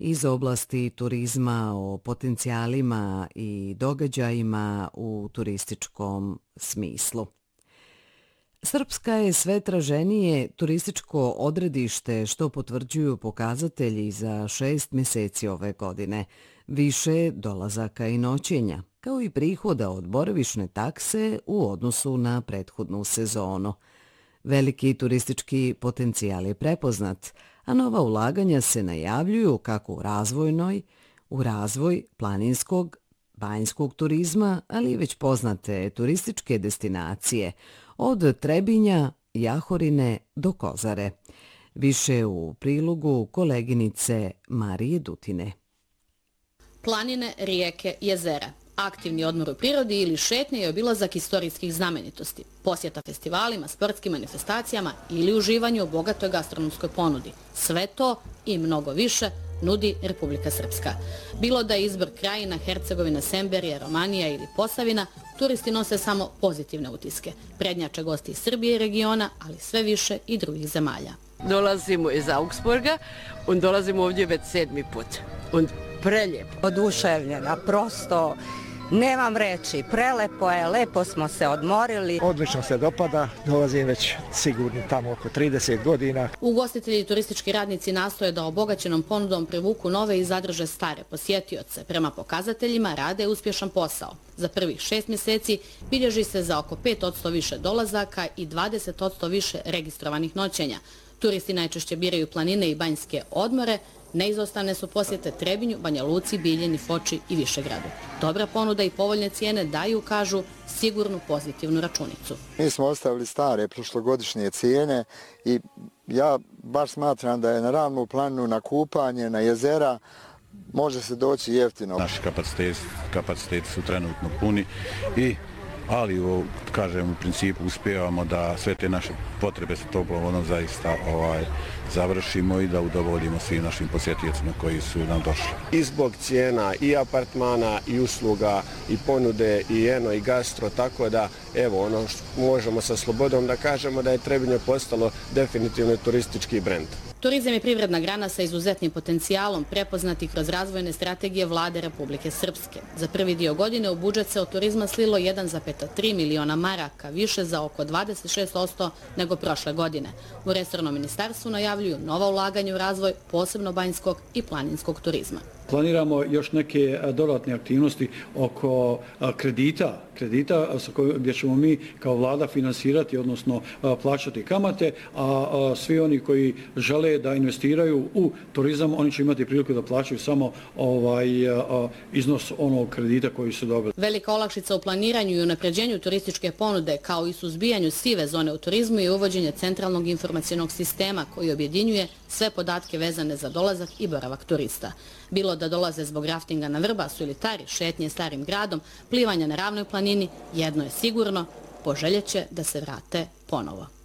iz oblasti turizma, o potencijalima i događajima u turističkom smislu. Srpska je sve traženije turističko odredište, što potvrđuju pokazatelji za 6 mjeseci ove godine. Više dolazaka i noćenja, kao i prihoda od boravišne takse u odnosu na prethodnu sezonu. Veliki turistički potencijal je prepoznat, a nova ulaganja se najavljuju kako u razvoj planinskog, banjskog turizma, ali i već poznate turističke destinacije, od Trebinja, Jahorine do Kozare. Više u prilogu koleginice Marije Dutine. Planine, rijeke, jezera, aktivni odmor u prirodi ili šetnje i obilazak istorijskih znamenitosti, posjeta festivalima, sportskim manifestacijama ili uživanju u bogatoj gastronomskoj ponudi. Sve to i mnogo više nudi Republika Srpska. Bilo da je izbor krajina, Hercegovina, Semberija, Romanija ili Posavina, turisti nose samo pozitivne utiske. Prednjače gosti iz Srbije i regiona, ali sve više i drugih zemalja. Dolazimo iz Augsburga, dolazimo ovdje već 7. put. Prelijepo. Oduševljena, prosto nemam reći, prelepo je, lepo smo se odmorili. Odlično se dopada, dolazim već sigurno tamo oko 30 godina. Ugostitelji i turistički radnici nastoje da obogaćenom ponudom privuku nove i zadrže stare posjetioce. Prema pokazateljima rade uspješan posao. Za prvih 6 mjeseci bilježi se za oko 5% više dolazaka i 20% više registrovanih noćenja. Turisti najčešće biraju planine i banjske odmore. Neizostane su posjete Trebinju, Banja Luci, Biljeni, Foči i Višegradu. Dobra ponuda i povoljne cijene daju, kažu, sigurnu pozitivnu računicu. Mi smo ostavili stare prošlogodišnje cijene i ja baš smatram da je na Ravnu planinu, na kupanje, na jezera, može se doći jeftino. Naši kapaciteti su trenutno puni ali u principu uspijevamo da sve te naše potrebe sa toplom vodom zaista završimo i da udovoljimo svim našim posjetiocima koji su nam došli. I zbog cijena i apartmana i usluga i ponude i eno i gastro, tako da evo ono što možemo sa slobodom da kažemo da je Trebinje postalo definitivno turistički brend. Turizam je privredna grana sa izuzetnim potencijalom prepoznati kroz razvojne strategije Vlade Republike Srpske. Za prvi dio godine u budžet se od turizma slilo 1,3 miliona maraka, više za oko 26% nego prošle godine. U resornom ministarstvu najavljuju nova ulaganja u razvoj posebno banjskog i planinskog turizma. Planiramo još neke dodatne aktivnosti oko kredita gdje ćemo mi kao vlada finansirati, odnosno plaćati kamate, a svi oni koji žele da investiraju u turizam, oni će imati priliku da plaćaju samo iznos onog kredita koji su dobili. Velika olakšica u planiranju i unapređenju turističke ponude, kao i suzbijanju sive zone u turizmu, je uvođenje centralnog informacionog sistema koji objedinjuje sve podatke vezane za dolazak i boravak turista. Bilo da dolaze zbog raftinga na Vrbasu ili Tari, šetnje starim gradom, plivanja na Ravnoj planini, jedno je sigurno, poželjeće da se vrate ponovo.